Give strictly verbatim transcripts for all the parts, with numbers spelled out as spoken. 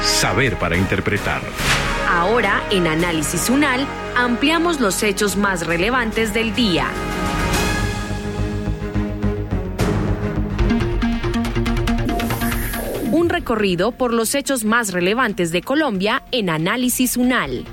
Saber para interpretar. Ahora, en Análisis UNAL, ampliamos los hechos más relevantes del día. Un recorrido por los hechos más relevantes de Colombia en Análisis UNAL.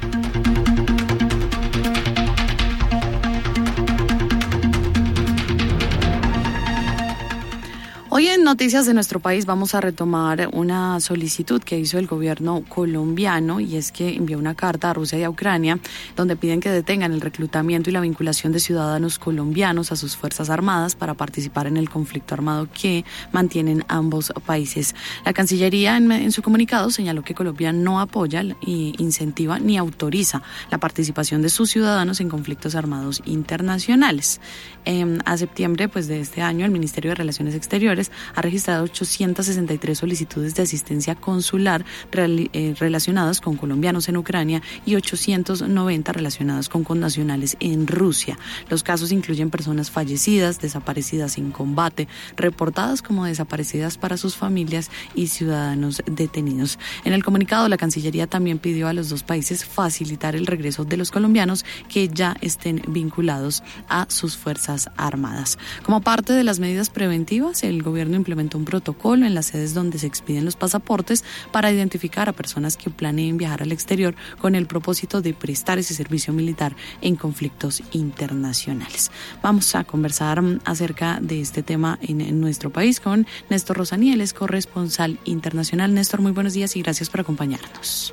Hoy en Noticias de nuestro país vamos a retomar una solicitud que hizo el gobierno colombiano, y es que envió una carta a Rusia y a Ucrania donde piden que detengan el reclutamiento y la vinculación de ciudadanos colombianos a sus fuerzas armadas para participar en el conflicto armado que mantienen ambos países. La Cancillería en, en su comunicado señaló que Colombia no apoya, y incentiva ni autoriza la participación de sus ciudadanos en conflictos armados internacionales. Eh, a septiembre pues, de este año, el Ministerio de Relaciones Exteriores ha registrado ochocientas sesenta y tres solicitudes de asistencia consular real, eh, relacionadas con colombianos en Ucrania y ochocientas noventa relacionadas con connacionales en Rusia. Los casos incluyen personas fallecidas, desaparecidas en combate, reportadas como desaparecidas para sus familias y ciudadanos detenidos. En el comunicado, la Cancillería también pidió a los dos países facilitar el regreso de los colombianos que ya estén vinculados a sus fuerzas armadas. Como parte de las medidas preventivas, el gobierno gobierno implementó un protocolo en las sedes donde se expiden los pasaportes para identificar a personas que planeen viajar al exterior con el propósito de prestar ese servicio militar en conflictos internacionales. Vamos a conversar acerca de este tema en, en nuestro país con Néstor Rosaní, es corresponsal internacional. Néstor, muy buenos días y gracias por acompañarnos.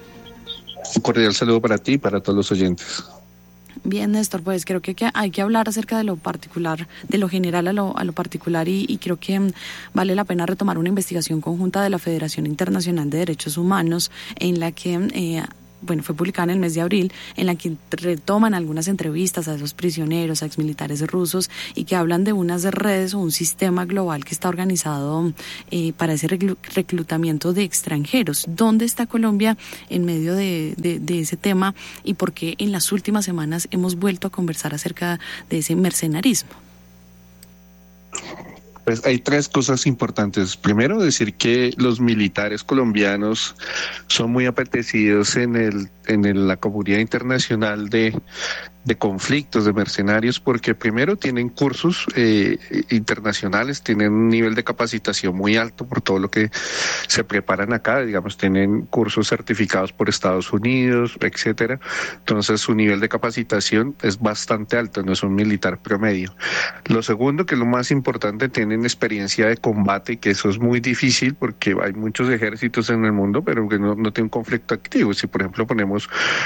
Un cordial saludo para ti y para todos los oyentes. Bien, Néstor, pues creo que hay que hablar acerca de lo particular, de lo general a lo, a lo particular y, y creo que vale la pena retomar una investigación conjunta de la Federación Internacional de Derechos Humanos en la que... Eh, bueno, fue publicada en el mes de abril, en la que retoman algunas entrevistas a esos prisioneros, a exmilitares rusos, y que hablan de unas redes o un sistema global que está organizado eh, para ese reclutamiento de extranjeros. ¿Dónde está Colombia en medio de, de, de ese tema y por qué en las últimas semanas hemos vuelto a conversar acerca de ese mercenarismo? Pues hay tres cosas importantes. Primero, decir que los militares colombianos son muy apetecidos en el en el, la comunidad internacional de, de conflictos, de mercenarios, porque primero tienen cursos eh, internacionales, tienen un nivel de capacitación muy alto por todo lo que se preparan acá, digamos, tienen cursos certificados por Estados Unidos, etcétera. Entonces su nivel de capacitación es bastante alto, no es un militar promedio. Lo segundo, que es lo más importante, tienen experiencia de combate, que eso es muy difícil porque hay muchos ejércitos en el mundo, pero que no, no tienen un conflicto activo. Si por ejemplo ponemos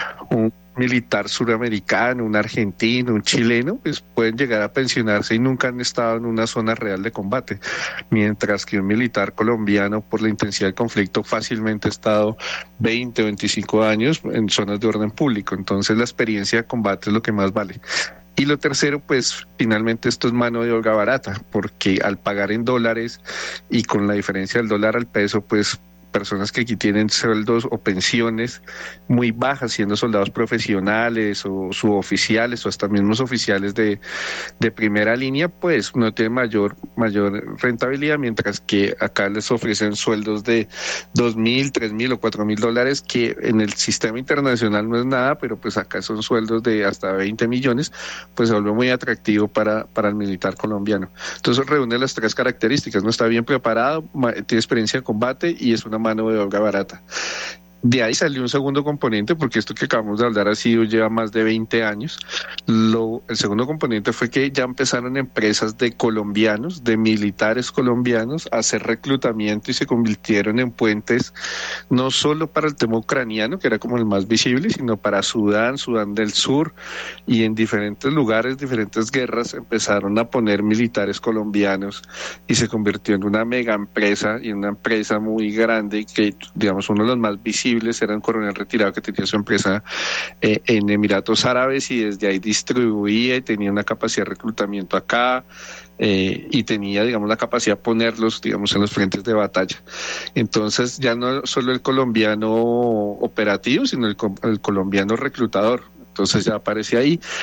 un militar suramericano, un argentino, un chileno, pues pueden llegar a pensionarse y nunca han estado en una zona real de combate, mientras que un militar colombiano, por la intensidad del conflicto, fácilmente ha estado veinte, veinticinco años en zonas de orden público. Entonces la experiencia de combate es lo que más vale. Y lo tercero, pues finalmente esto es mano de obra barata, porque al pagar en dólares y con la diferencia del dólar al peso, pues personas que aquí tienen sueldos o pensiones muy bajas, siendo soldados profesionales o suboficiales o hasta mismos oficiales de, de primera línea, pues no tienen mayor, mayor rentabilidad, mientras que acá les ofrecen sueldos de dos mil, tres mil o cuatro mil dólares, que en el sistema internacional no es nada, pero pues acá son sueldos de hasta veinte millones, pues se vuelve muy atractivo para, para el militar colombiano. Entonces reúne las tres características, no está bien preparado, tiene experiencia de combate y es una mano de obra barata. De ahí salió un segundo componente, porque esto que acabamos de hablar ha sido lleva más de veinte años. Lo, el segundo componente fue que ya empezaron empresas de colombianos, de militares colombianos, a hacer reclutamiento y se convirtieron en puentes no solo para el tema ucraniano, que era como el más visible, sino para Sudán, Sudán del Sur, y en diferentes lugares, diferentes guerras, empezaron a poner militares colombianos y se convirtió en una mega empresa y en una empresa muy grande que, digamos, uno de los más visibles era un coronel retirado que tenía su empresa eh, en Emiratos Árabes y desde ahí distribuía y tenía una capacidad de reclutamiento acá eh, y tenía, digamos, la capacidad de ponerlos, digamos, en los frentes de batalla. Entonces ya no solo el colombiano operativo, sino el, el colombiano reclutador. Entonces ya aparece ahí.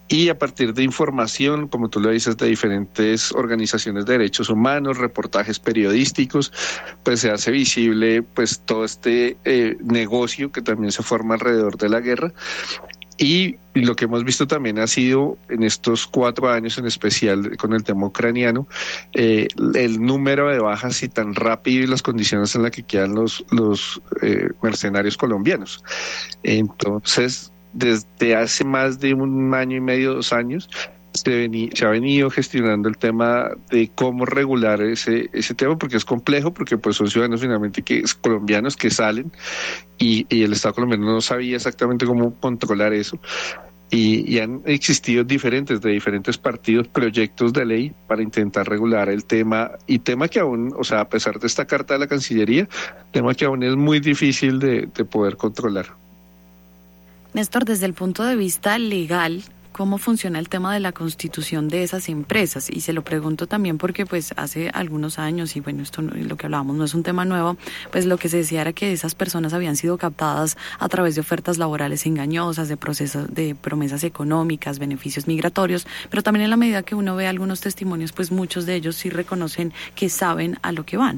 y a partir de información, como tú lo dices, de diferentes organizaciones de derechos humanos, reportajes periodísticos, pues se hace visible pues todo este eh, negocio que también se forma alrededor de la guerra. Y lo que hemos visto también ha sido en estos cuatro años, en especial con el tema ucraniano, eh, el número de bajas y tan rápido y las condiciones en las que quedan los, los eh, mercenarios colombianos. Entonces, desde hace más de un año y medio, dos años, se, vení, se ha venido gestionando el tema de cómo regular ese ese tema, porque es complejo, porque pues son ciudadanos finalmente que colombianos que salen y, y el Estado colombiano no sabía exactamente cómo controlar eso. Y, y han existido diferentes, de diferentes partidos, proyectos de ley para intentar regular el tema, y tema que aún, o sea, a pesar de esta carta de la Cancillería, tema que aún es muy difícil de, de poder controlar. Néstor, desde el punto de vista legal, ¿cómo funciona el tema de la constitución de esas empresas? Y se lo pregunto también porque pues hace algunos años, y bueno, esto no, lo que hablábamos no es un tema nuevo, pues lo que se decía era que esas personas habían sido captadas a través de ofertas laborales engañosas, de procesos, de promesas económicas, beneficios migratorios, pero también en la medida que uno ve algunos testimonios, pues muchos de ellos sí reconocen que saben a lo que van.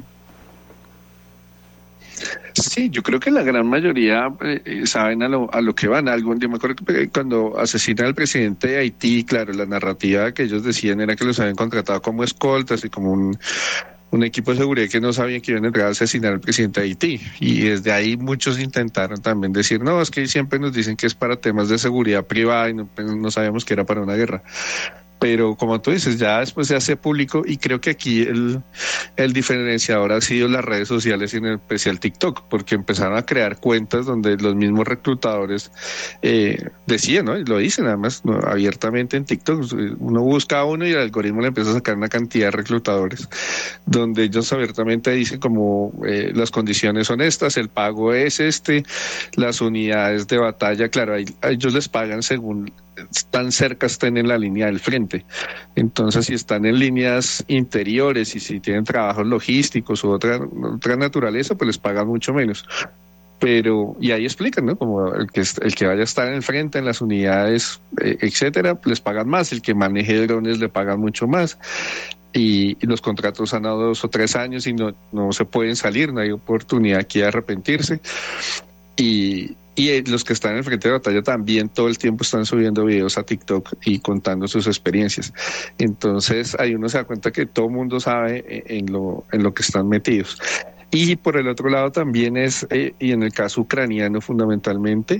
Sí, yo creo que la gran mayoría eh, saben a lo, a lo que van. Algo, yo me acuerdo que cuando asesinan al presidente de Haití, claro, la narrativa que ellos decían era que los habían contratado como escoltas y como un, un equipo de seguridad que no sabían que iban a entrar a asesinar al presidente de Haití. Y desde ahí muchos intentaron también decir, no, es que siempre nos dicen que es para temas de seguridad privada y no, no sabíamos que era para una guerra. Pero como tú dices, ya después se hace público, y creo que aquí el, el diferenciador ha sido las redes sociales y en especial TikTok, porque empezaron a crear cuentas donde los mismos reclutadores eh, decían, ¿no? Y lo dicen además, ¿no?, abiertamente en TikTok. Uno busca a uno y el algoritmo le empieza a sacar una cantidad de reclutadores donde ellos abiertamente dicen como eh, las condiciones son estas, el pago es este, las unidades de batalla, claro, a, a ellos les pagan según tan cerca estén en la línea del frente. Entonces, si están en líneas interiores y si tienen trabajos logísticos u otra, otra naturaleza, pues les pagan mucho menos. Pero, y ahí explican, ¿no? Como el que, el que vaya a estar en el frente, en las unidades, eh, etcétera, les pagan más. El que maneje drones le pagan mucho más. Y, y los contratos han dado dos o tres años y no, no se pueden salir, no hay oportunidad aquí de arrepentirse. Y Y los que están en el frente de batalla también todo el tiempo están subiendo videos a TikTok y contando sus experiencias. Entonces ahí uno se da cuenta que todo el mundo sabe en lo, en lo que están metidos. Y por el otro lado también es, eh, y en el caso ucraniano fundamentalmente,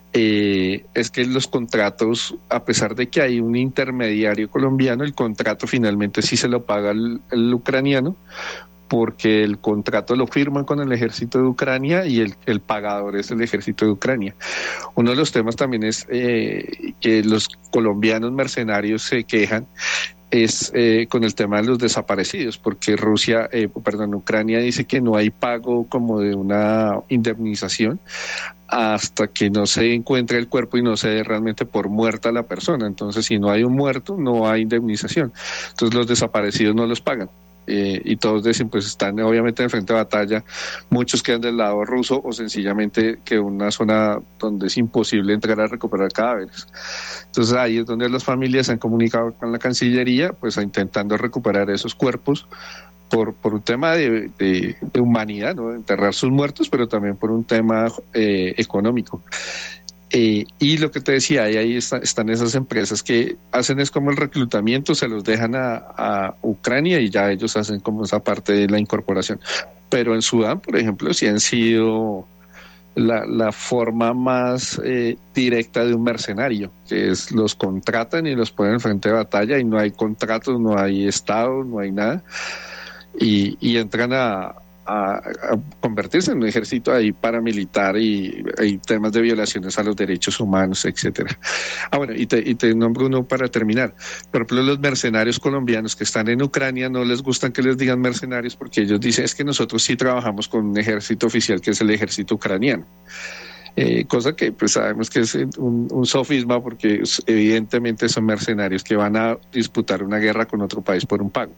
eh, es que los contratos, a pesar de que hay un intermediario colombiano, el contrato finalmente sí se lo paga el, el ucraniano, porque el contrato lo firman con el ejército de Ucrania y el, el pagador es el ejército de Ucrania. Uno de los temas también es eh, que los colombianos mercenarios se quejan es eh, con el tema de los desaparecidos, porque Rusia, eh, perdón, Ucrania dice que no hay pago como de una indemnización hasta que no se encuentre el cuerpo y no se dé realmente por muerta la persona. Entonces, si no hay un muerto, no hay indemnización. Entonces, los desaparecidos no los pagan. Eh, y todos dicen, pues están obviamente en el frente de batalla, muchos quedan del lado ruso o sencillamente que una zona donde es imposible entrar a recuperar cadáveres. Entonces ahí es donde las familias se han comunicado con la Cancillería, pues intentando recuperar esos cuerpos por, por un tema de, de, de humanidad, ¿no?, de enterrar sus muertos, pero también por un tema eh, económico. Eh, y lo que te decía, ahí, ahí está, están esas empresas que hacen es como el reclutamiento, se los dejan a, a Ucrania y ya ellos hacen como esa parte de la incorporación. Pero en Sudán, por ejemplo, sí han sido la, la forma más eh, directa de un mercenario, que es los contratan y los ponen en frente de batalla y no hay contratos, no hay Estado, no hay nada, y, y entran a... A, a convertirse en un ejército ahí paramilitar y hay temas de violaciones a los derechos humanos, etcétera. Ah, bueno, y te, y te nombro uno para terminar. Por ejemplo, los mercenarios colombianos que están en Ucrania no les gustan que les digan mercenarios porque ellos dicen es que nosotros sí trabajamos con un ejército oficial que es el ejército ucraniano. Eh, cosa que pues sabemos que es un, un sofisma porque evidentemente son mercenarios que van a disputar una guerra con otro país por un pago.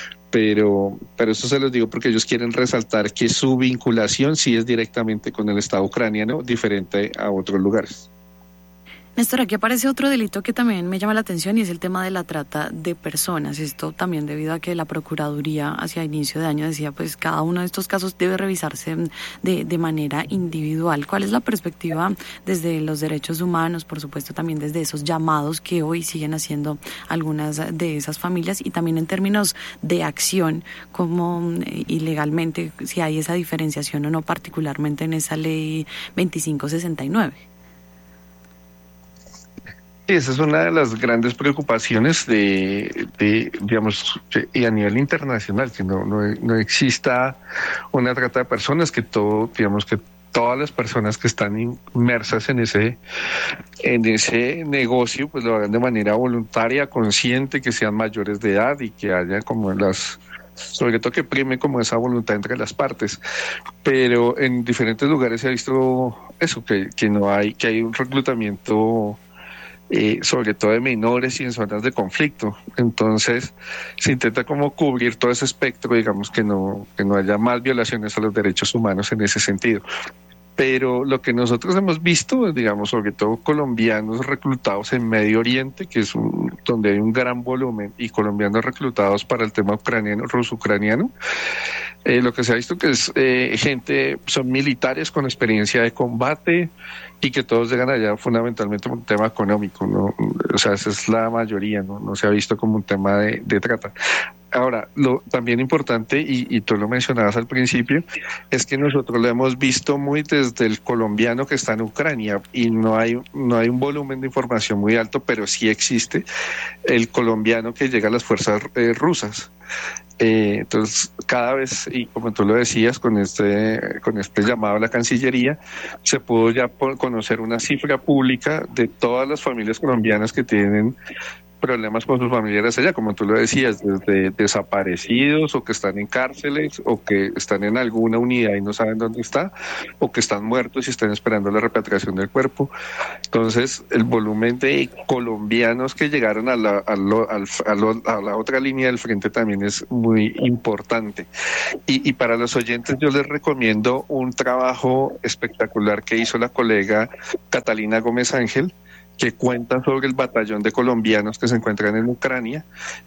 Pero, pero eso se los digo porque ellos quieren resaltar que su vinculación sí es directamente con el Estado ucraniano, diferente a otros lugares. Néstor, aquí aparece otro delito que también me llama la atención y es el tema de la trata de personas. Esto también debido a que la Procuraduría hacia inicio de año decía pues cada uno de estos casos debe revisarse de, de manera individual. ¿Cuál es la perspectiva desde los derechos humanos, por supuesto también desde esos llamados que hoy siguen haciendo algunas de esas familias y también en términos de acción, como ilegalmente, si hay esa diferenciación o no, particularmente en esa ley veinticinco sesenta y nueve? Esa es una de las grandes preocupaciones de, de digamos, y a nivel internacional, que no, no, no exista una trata de personas, que todo, digamos, que todas las personas que están inmersas en ese, en ese negocio, pues lo hagan de manera voluntaria, consciente, que sean mayores de edad y que haya como las, sobre todo que prime como esa voluntad entre las partes. Pero en diferentes lugares se ha visto eso, que, que no hay, que hay un reclutamiento Eh, sobre todo de menores y en zonas de conflicto. Entonces se intenta como cubrir todo ese espectro, digamos, que no, que no haya más violaciones a los derechos humanos en ese sentido. Pero lo que nosotros hemos visto, digamos, sobre todo colombianos reclutados en Medio Oriente, que es un, donde hay un gran volumen, y colombianos reclutados para el tema ucraniano, ruso-ucraniano, eh, lo que se ha visto que es eh, gente, son militares con experiencia de combate y que todos llegan allá fundamentalmente por un tema económico, ¿no? O sea, esa es la mayoría, no, no se ha visto como un tema de, de trata. Ahora, lo también importante, y, y tú lo mencionabas al principio, es que nosotros lo hemos visto muy desde el colombiano que está en Ucrania y no hay, no hay un volumen de información muy alto, pero sí existe el colombiano que llega a las fuerzas eh, rusas. Eh, entonces, cada vez, y como tú lo decías, con este, con este llamado a la Cancillería, se pudo ya conocer una cifra pública de todas las familias colombianas que tienen problemas con sus familiares allá, como tú lo decías, desde desaparecidos o que están en cárceles o que están en alguna unidad y no saben dónde está, o que están muertos y están esperando la repatriación del cuerpo. Entonces, el volumen de colombianos que llegaron a la, a, lo, a, lo, a la otra línea del frente también es muy importante. Y, y para los oyentes yo les recomiendo un trabajo espectacular que hizo la colega Catalina Gómez Ángel, que cuenta sobre el batallón de colombianos que se encuentran en Ucrania.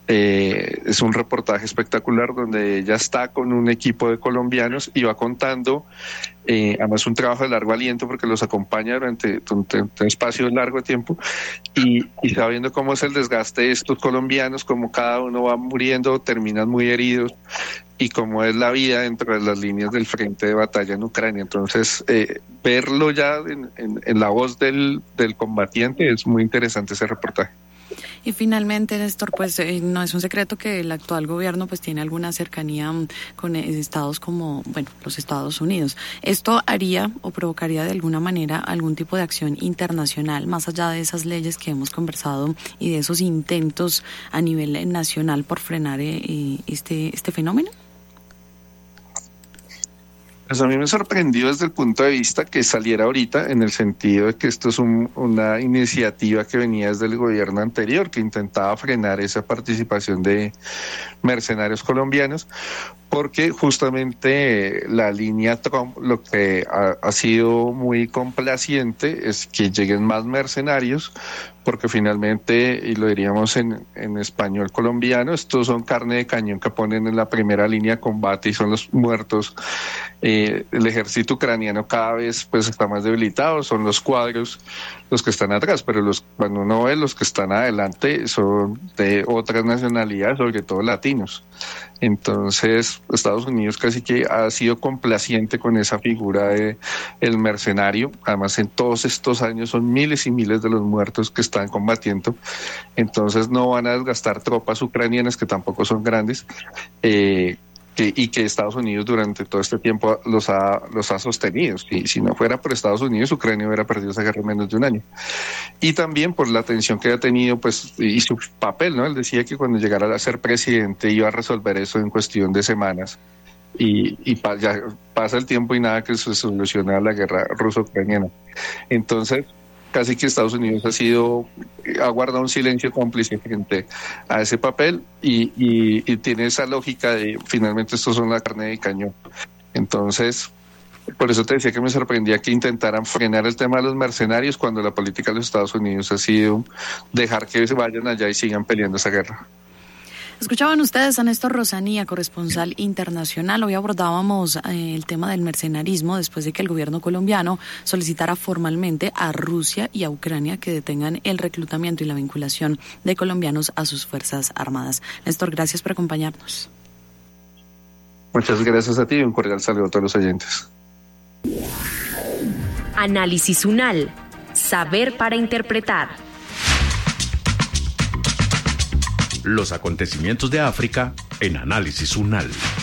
Eh, es un reportaje espectacular donde ella está con un equipo de colombianos y va contando, eh, además un trabajo de largo aliento porque los acompaña durante, durante un espacio de largo tiempo y, y está viendo cómo es el desgaste de estos colombianos, cómo cada uno va muriendo, terminan muy heridos y cómo es la vida dentro de las líneas del frente de batalla en Ucrania. Entonces, eh, verlo ya en, en, en la voz del, del combatiente es muy interesante ese reportaje. Y finalmente, Néstor, pues eh, no es un secreto que el actual gobierno pues tiene alguna cercanía con estados como, bueno, los Estados Unidos. ¿Esto haría o provocaría de alguna manera algún tipo de acción internacional, más allá de esas leyes que hemos conversado y de esos intentos a nivel nacional por frenar eh, este, este fenómeno? Pues a mí me sorprendió desde el punto de vista que saliera ahorita, en el sentido de que esto es un, una iniciativa que venía desde el gobierno anterior, que intentaba frenar esa participación de mercenarios colombianos, porque justamente la línea Trump lo que ha, ha sido muy complaciente es que lleguen más mercenarios, porque finalmente, y lo diríamos en, en español colombiano, estos son carne de cañón que ponen en la primera línea de combate y son los muertos. Eh, el ejército ucraniano cada vez pues está más debilitado, son los cuadros los que están atrás, pero los cuando uno ve los que están adelante son de otras nacionalidades, sobre todo latinos. Entonces, Estados Unidos casi que ha sido complaciente con esa figura de el mercenario. Además, en todos estos años son miles y miles de los muertos que están combatiendo. Entonces, no van a desgastar tropas ucranianas, que tampoco son grandes, eh, que, y que Estados Unidos durante todo este tiempo los ha, los ha sostenido. Y si no fuera por Estados Unidos, Ucrania hubiera perdido esa guerra en menos de un año. Y también por la atención que ha tenido, pues, y su papel, ¿no? Él decía que cuando llegara a ser presidente iba a resolver eso en cuestión de semanas. Y, y pa, ya pasa el tiempo y nada que se soluciona la guerra ruso-ucraniana. Entonces, casi que Estados Unidos ha sido, ha guardado un silencio cómplice frente a ese papel y, y, y tiene esa lógica de finalmente estos son la carne de cañón. Entonces, Por eso te decía que me sorprendía que intentaran frenar el tema de los mercenarios cuando la política de los Estados Unidos ha sido dejar que se vayan allá y sigan peleando esa guerra. Escuchaban ustedes a Néstor Rosanía, corresponsal internacional. Hoy abordábamos eh, el tema del mercenarismo después de que el gobierno colombiano solicitara formalmente a Rusia y a Ucrania que detengan el reclutamiento y la vinculación de colombianos a sus fuerzas armadas. Néstor, gracias por acompañarnos. Muchas gracias a ti y un cordial saludo a todos los oyentes. Análisis UNAL. Saber para interpretar. Los acontecimientos de África en Análisis UNAL.